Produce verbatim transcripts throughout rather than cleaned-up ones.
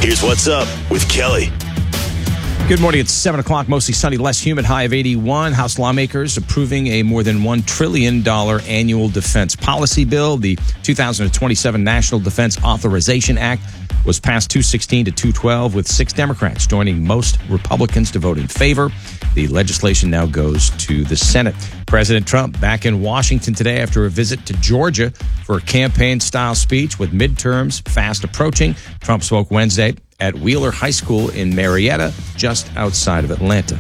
Here's what's up with Kelly. Good morning. It's seven o'clock, mostly sunny, less humid, high of eighty-one. House lawmakers approving a more than one trillion dollars annual defense policy bill. The two thousand twenty-seven National Defense Authorization Act was passed two sixteen to two twelve, with six Democrats joining most Republicans to vote in favor. The legislation now goes to the Senate. President Trump back in Washington today after a visit to Georgia for a campaign-style speech with midterms fast approaching. Trump spoke Wednesday at Wheeler High School in Marietta, just outside of Atlanta.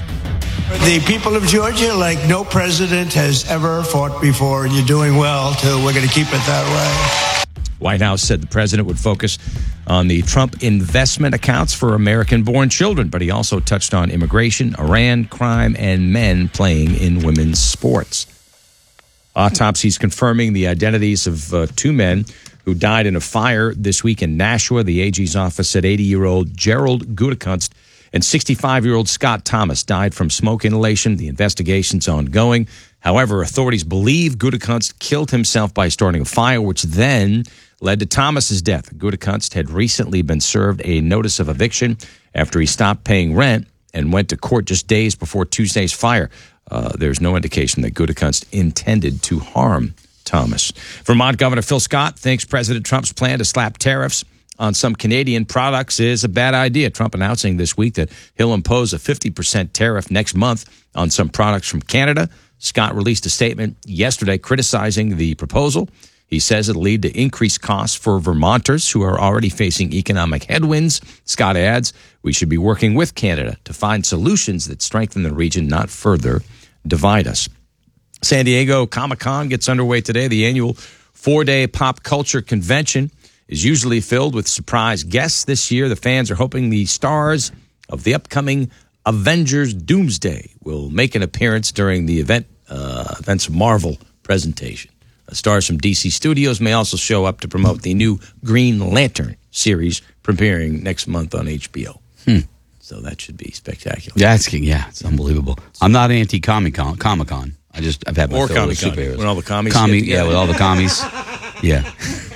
The people of Georgia, like no president has ever fought before, and you're doing well, too. We're going to keep it that way. White House said the president would focus on the Trump investment accounts for American-born children, but he also touched on immigration, Iran, crime, and men playing in women's sports. Autopsies confirming the identities of uh, two men who died in a fire this week in Nashua. The A G's office said eighty-year-old Gerald Gutekunst and sixty-five-year-old Scott Thomas died from smoke inhalation. The investigation's ongoing. However, authorities believe Gutekunst killed himself by starting a fire, which then led to Thomas's death. Gutekunst had recently been served a notice of eviction after he stopped paying rent and went to court just days before Tuesday's fire. Uh, there's no indication that Gutekunst intended to harm Thomas. Vermont Governor Phil Scott thinks President Trump's plan to slap tariffs on some Canadian products is a bad idea. Trump announcing this week that he'll impose a fifty percent tariff next month on some products from Canada. Scott released a statement yesterday criticizing the proposal. He says it'll lead to increased costs for Vermonters who are already facing economic headwinds. Scott adds, we should be working with Canada to find solutions that strengthen the region, not further divide us. San Diego Comic-Con gets underway today. The annual four-day pop culture convention is usually filled with surprise guests. This year, the fans are hoping the stars of the upcoming Avengers Doomsday will make an appearance during the event, uh, event's Marvel presentation. Uh, stars from D C Studios may also show up to promote the new Green Lantern series premiering next month on H B O. Hmm. So that should be spectacular. Yeah, it's, yeah, it's unbelievable. I'm not anti-Comic-Con. Comic-Con. I just, I've had my Or fill of Comic-Con, superheroes. when all the commies Commie, get yeah, together. with all the commies. Yeah.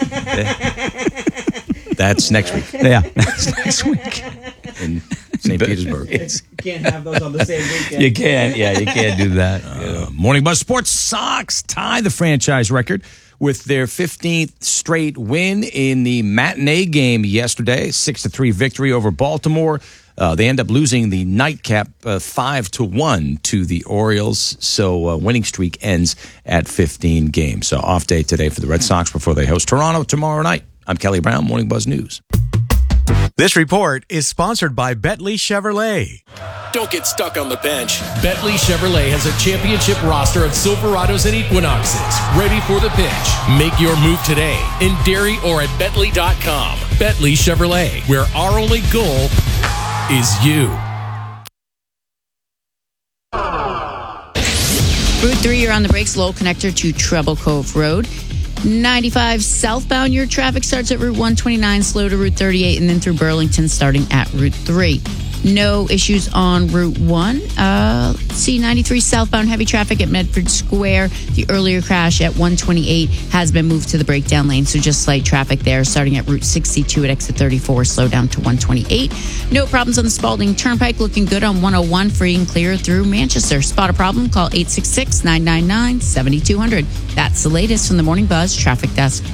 That's next week Yeah, that's next week. in Saint Petersburg. It's, You can't have those on the same weekend. you can't, yeah, you can't do that. Uh, Morning Buzz Sports Sox tie the franchise record with their fifteenth straight win in the matinee game yesterday, six to three victory over Baltimore. Uh, they end up losing the nightcap uh, five to one to the Orioles, so uh, winning streak ends at fifteen games. So off day today for the Red Sox before they host Toronto tomorrow night. I'm Kelly Brown, Morning Buzz News. This report is sponsored by Bentley Chevrolet. Don't get stuck on the bench. Bentley Chevrolet has a championship roster of Silverados and Equinoxes ready for the pitch. Make your move today in Derry or at Bentley dot com. Bentley Chevrolet, where our only goal is you. Route three, you're on the brakes. Lowell connector to Treble Cove Road. ninety-five southbound, your traffic starts at Route one twenty-nine, slow to Route thirty-eight, and then through Burlington starting at Route three. No issues on Route one. Uh, C ninety-three southbound, heavy traffic at Medford Square. The earlier crash at one twenty-eight has been moved to the breakdown lane, so just slight traffic there. Starting at Route sixty-two at exit thirty-four, slow down to one twenty-eight. No problems on the Spalding Turnpike. Looking good on one oh one, free and clear through Manchester. Spot a problem? Call eight six six, nine nine nine, seven two zero zero. That's the latest from the Morning Buzz Traffic Desk.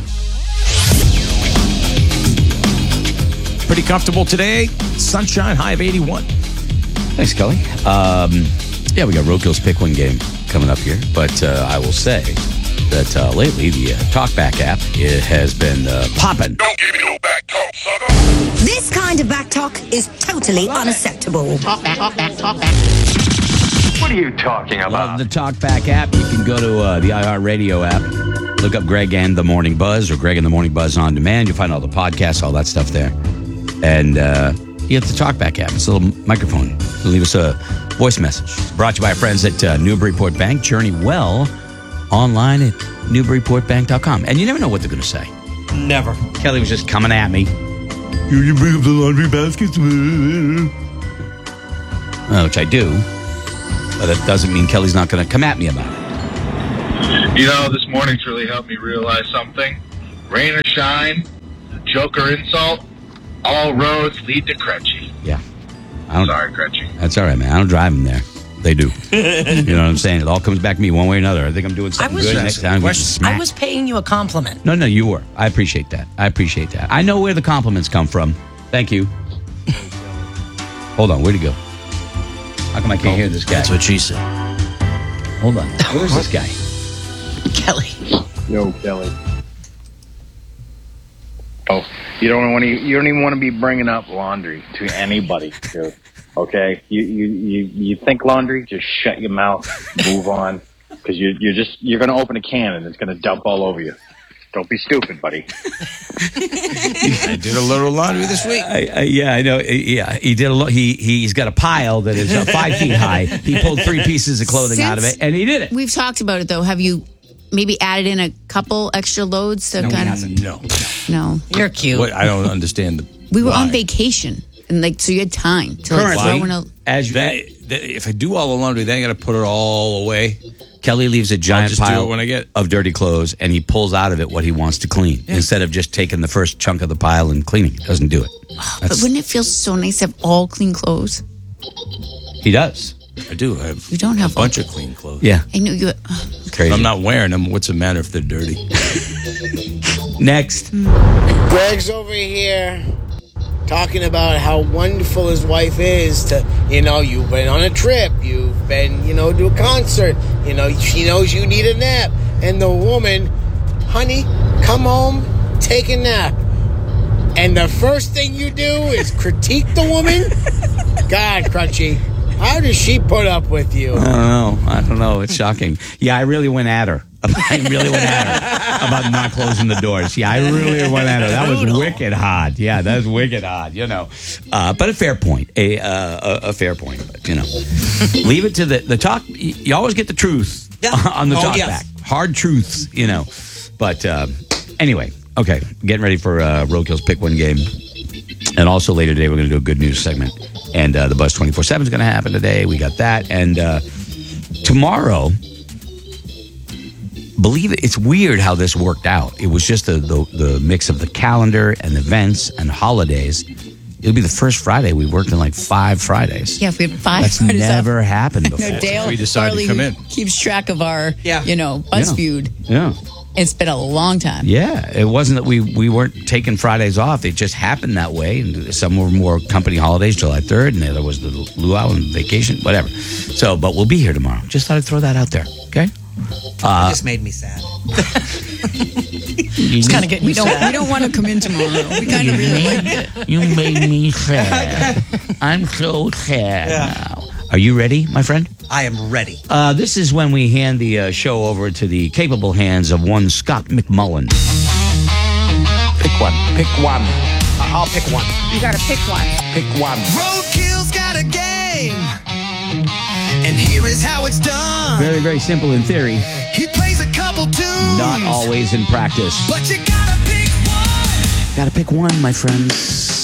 Pretty comfortable today. Sunshine, high of eighty-one. Thanks, Kelly. Um, yeah, we got Roadkill's Pick One game coming up here, but uh, I will say that uh, lately the uh, TalkBack app it has been uh, popping. Don't give me no back talk, sucker. This kind of back talk is totally unacceptable. Talk back, talk back, talk back. What are you talking Love about? the TalkBack app. You can go to uh, the iHeartRadio app, look up Greg and the Morning Buzz or Greg and the Morning Buzz on demand. You'll find all the podcasts, all that stuff there. And uh, you get the TalkBack app. It's a little microphone. Leave us a voice message. Brought to you by our friends at uh, Newburyport Bank. Journey well online at newburyport bank dot com. And you never know what they're going to say. Never. Kelly was just coming at me. You didn't bring up the laundry baskets. Uh, which I do. But that doesn't mean Kelly's not going to come at me about it. You know, this morning's really helped me realize something. Rain or shine, joke or insult, All roads lead to Crutchy. Yeah. I don't, Sorry, Crutchy. That's all right, man. I don't drive them there. They do. You know what I'm saying? It all comes back to me one way or another. I think I'm doing something I was- good next time. we just I smack. was paying you a compliment. No, no, you were. I appreciate that. I appreciate that. I know where the compliments come from. Thank you. Hold on. Where'd he go? How come I can't hear this guy? That's what she said. Hold on. Where's this guy? Kelly. Yo, Kelly. Oh, you don't want to. You don't even want to be bringing up laundry to anybody, dude. Okay, you you you you think laundry? Just shut your mouth. Move on, because you you're just you're going to open a can and it's going to dump all over you. Don't be stupid, buddy. I did a little laundry this week. I, I, yeah, I know. Yeah, he did a lot. He he's got a pile that is uh, five feet high. He pulled three pieces of clothing Since out of it, and he did it. We've talked about it though. Have you maybe added in a couple extra loads to No, he kind hasn't. No. of? No. You're cute. What, I don't understand. The, We were why. on vacation, and like so you had time to like Currently, throw in a. as you, That, that, if I do all the laundry, then I got to put it all away. Kelly leaves a giant just do pile it when I get- of dirty clothes, and he pulls out of it what he wants to clean instead of just taking the first chunk of the pile and cleaning it. Doesn't do it. But wouldn't it feel so nice to have all clean clothes? He does. I do. I have You don't have a bunch all- of clean clothes. Yeah, I knew you. crazy. If I'm not wearing them, what's the matter if they're dirty? Next. Greg's over here talking about how wonderful his wife is to, you know, you've been on a trip, you've been, you know, to a concert, you know, she knows you need a nap. And the woman, honey, come home, take a nap. And the first thing you do is critique the woman? God, Crunchy, how does she put up with you? I don't know. I don't know. It's shocking. Yeah, I really went at her. I really went at her about not closing the doors. Yeah, I really went at her. That was wicked hard. Yeah, that was wicked hard, you know. Uh, but a fair point. A, uh, a a fair point. But, you know, leave it to the, the talk. You always get the truth Yeah. on the Oh, talk yes. back. Hard truths, you know. But uh, anyway, okay. Getting ready for uh, Roadkill's Pick One game. And also later today, we're going to do a good news segment. And uh, the Buzz twenty-four seven is going to happen today. We got that. And uh, tomorrow, believe it, it's weird how this worked out. It was just the, the, the mix of the calendar and events and holidays. It'll be the first Friday we've worked in like five Fridays. Yeah, if we had five That's Fridays off. never happened before. No, Dale We decided to Farley, come who in. keeps track of our, Yeah. you know, BuzzFeed. Yeah. It's been a long time. Yeah, it wasn't that we, we weren't taking Fridays off. It just happened that way. And some were more company holidays, July third, and the other was the luau and vacation, whatever. So, but we'll be here tomorrow. Just thought I'd throw that out there, okay? It Uh, just made me sad. It's kind of getting We me don't, we sad. don't want to come in tomorrow. We kind of really like it. You made me sad. I'm so sad now. Are you ready, my friend? I am ready. Uh, this is when we hand the uh, show over to the capable hands of one Scott McMullen. Pick one. Pick one. I'll pick one. You got to pick one. Pick one. Roadkill's got a game, and here is how it's done. Very, very simple in theory, He plays a couple tunes, not always in practice. but you gotta pick one. Gotta pick one, my friends.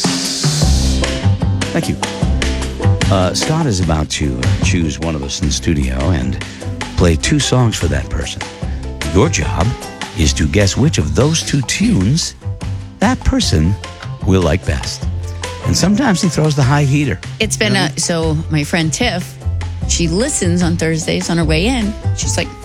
Thank you. Uh, Scott is about to choose one of us in the studio and play two songs for that person. Your job is to guess which of those two tunes that person will like best. And sometimes he throws the high heater. It's been a, so my friend Tiff, she listens on Thursdays on her way in. She's like,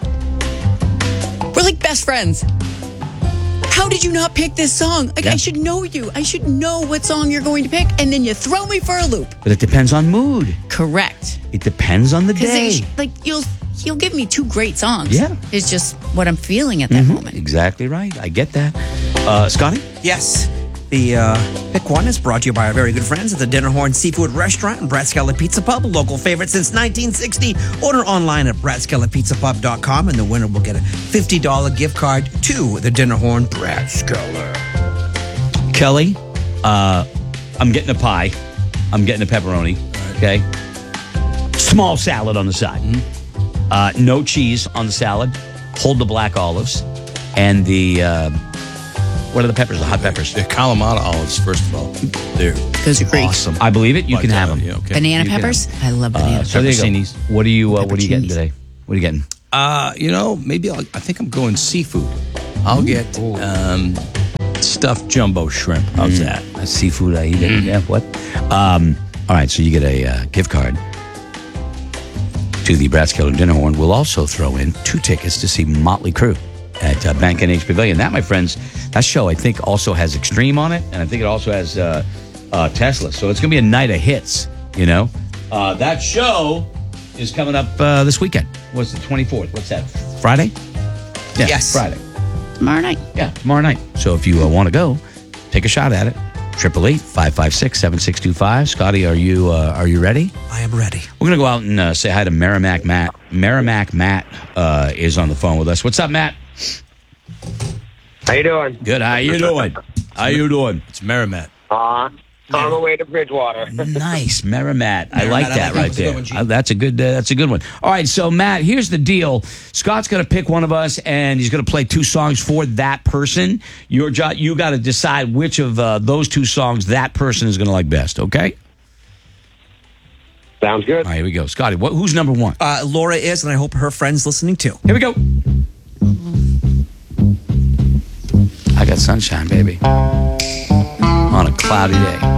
we're like best friends. How did you not pick this song? Like, Yeah. I should know you. I should know what song you're going to pick. And then you throw me for a loop. But it depends on mood. Correct. It depends on the Because day. like you'll you'll give me two great songs. Yeah. It's just what I'm feeling at that Mhm. moment. Exactly right. I get that. Uh, Scotty? Yes. The uh, Pick One is brought to you by our very good friends at the Dinner Horn Seafood Restaurant and Bratskeller Pizza Pub, a local favorite since nineteen sixty. Order online at bratskeller pizza pub dot com and the winner will get a fifty dollars gift card to the Dinner Horn Bratskeller. Kelly, uh, I'm getting a pie. I'm getting a pepperoni. Okay. Small salad on the side. Uh, no cheese on the salad. Hold the black olives. And the, uh, what are the peppers? The hot peppers. The Kalamata olives, first of all. They're Those are great. awesome. I believe it. You But, can have uh, them. yeah, okay. Banana You can peppers? I love banana Uh, so there you go. Pepperoncinis. What are you, uh, what are you getting Pepperoncinis. today? What are you getting? Uh, you know, maybe I'll, I think I'm going seafood. I'll get um, stuffed jumbo shrimp. How's that? That's seafood I eat. Mm. Yeah, what? Um, all right, so you get a uh, gift card to the Bratz Keller Dinner Horn. We'll also throw in two tickets to see Motley Crue at uh, Bank N H Pavilion. That, my friends, that show I think also has Extreme on it, and I think it also has uh, uh, Tesla. So it's going to be a night of hits, you know? Uh, that show is coming up uh, this weekend. What's the twenty-fourth? What's that? Friday? Yeah, Yes. Friday. Tomorrow night. Yeah, tomorrow night. So if you uh, want to go, take a shot at it. Triple eight five five six seven six two five. Scotty, are you uh, are you ready? I am ready. We're gonna go out and uh, say hi to Merrimack Matt. Merrimack Matt uh, is on the phone with us. What's up, Matt? How you doing? Good. How you doing? How you doing? It's Merrimack. Uh, on the way to Bridgewater. Nice, Merrimack. I Merrimack, like I that like right that. there. That's a good one, G. Uh, that's a good. Uh, that's a good one. All right, so Matt, here's the deal. Scott's going to pick one of us, and he's going to play two songs for that person. Your job, you got to decide which of uh, those two songs that person is going to like best. Okay. Sounds good. All right, here we go, Scotty. What, who's number one? Uh, Laura is, and I hope her friend's listening too. Here we go. I got sunshine, baby, on a cloudy day.